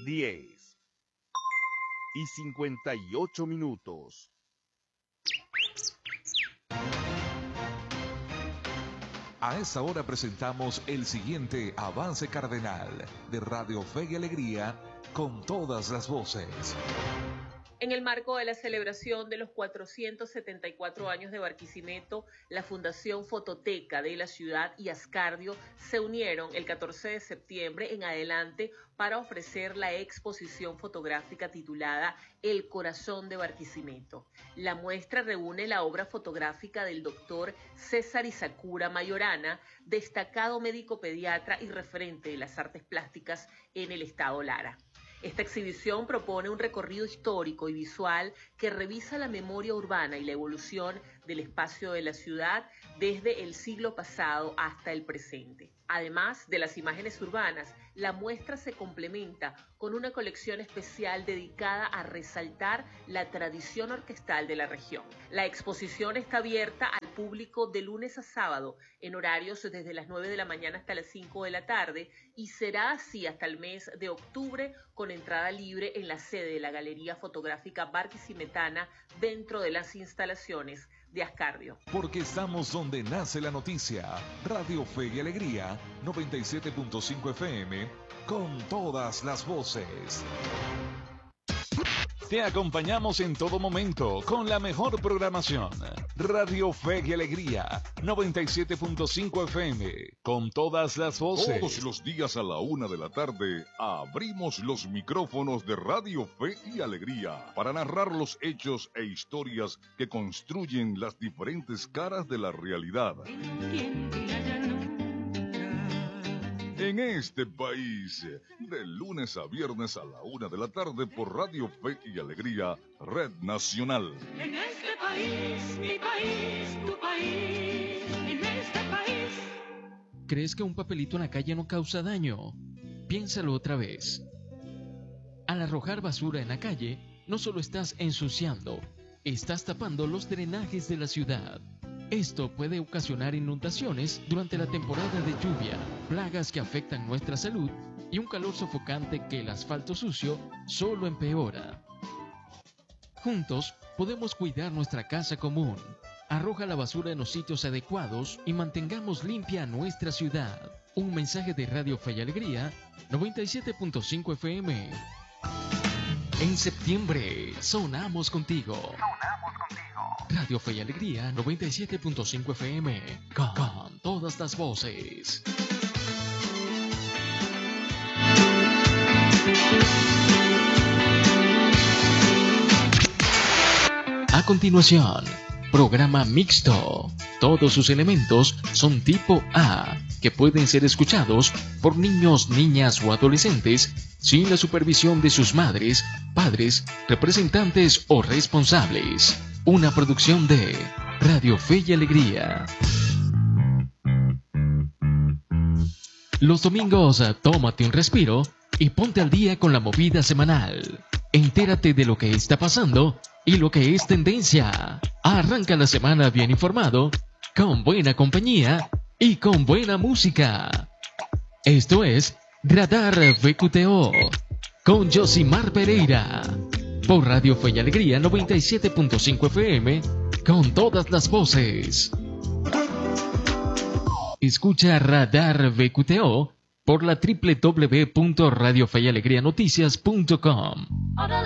10:58. A esa hora presentamos el siguiente avance cardenal de Radio Fe y Alegría con todas las voces. En el marco de la celebración de los 474 años de Barquisimeto, la Fundación Fototeca de la ciudad y Ascardio se unieron el 14 de septiembre en adelante para ofrecer la exposición fotográfica titulada El Corazón de Barquisimeto. La muestra reúne la obra fotográfica del doctor César Isakura Mayorana, destacado médico pediatra y referente de las artes plásticas en el estado Lara. Esta exhibición propone un recorrido histórico y visual que revisa la memoria urbana y la evolución del espacio de la ciudad desde el siglo pasado hasta el presente. Además de las imágenes urbanas, la muestra se complementa con una colección especial dedicada a resaltar la tradición orquestal de la región. La exposición está abierta al público de lunes a sábado, en horarios desde las 9 de la mañana hasta las 5 de la tarde, y será así hasta el mes de octubre, con entrada libre en la sede de la Galería Fotográfica Barquisimetana, dentro de las instalaciones de Ascardio. Porque estamos donde nace la noticia. Radio Fe y Alegría, 97.5 FM, con todas las voces. Te acompañamos en todo momento con la mejor programación. Radio Fe y Alegría, 97.5 FM, con todas las voces. Todos los días a la 1 de la tarde abrimos los micrófonos de Radio Fe y Alegría para narrar los hechos e historias que construyen las diferentes caras de la realidad. En este país, de lunes a viernes a la 1 de la tarde por Radio Fe y Alegría, Red Nacional. En este país, mi país, tu país, en este país. ¿Crees que un papelito en la calle no causa daño? Piénsalo otra vez. Al arrojar basura en la calle, no solo estás ensuciando, estás tapando los drenajes de la ciudad. Esto puede ocasionar inundaciones durante la temporada de lluvia, plagas que afectan nuestra salud y un calor sofocante que el asfalto sucio solo empeora. Juntos podemos cuidar nuestra casa común. Arroja la basura en los sitios adecuados y mantengamos limpia nuestra ciudad. Un mensaje de Radio Fe y Alegría, 97.5 FM. En septiembre, sonamos contigo. Radio Fe y Alegría, 97.5 FM, con todas las voces. A continuación, programa mixto. Todos sus elementos son tipo A, que pueden ser escuchados por niños, niñas o adolescentes sin la supervisión de sus madres, padres, representantes o responsables. Una producción de Radio Fe y Alegría. Los domingos, tómate un respiro y ponte al día con la movida semanal. Entérate de lo que está pasando y lo que es tendencia. Arranca la semana bien informado, con buena compañía y con buena música. Esto es Radar VQTO con Josimar Pereira. Por Radio Fe y Alegría 97.5 FM, con todas las voces. Escucha Radar VQTO por la www.radiofeyalegrianoticias.com.